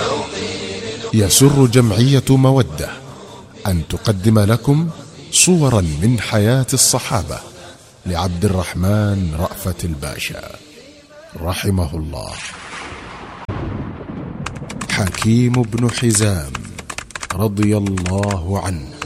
يسر جمعية مودة أن تقدم لكم صورا من حياة الصحابة لعبد الرحمن رأفت الباشا رحمه الله. حكيم بن حزام رضي الله عنه.